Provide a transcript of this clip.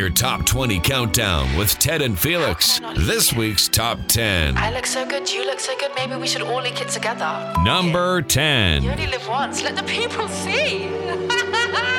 Your top 20 countdown with Ted and Felix. This week's top 10. I look so good, you look so good, maybe we should all link it together. Number 10. You only live once, let the people see.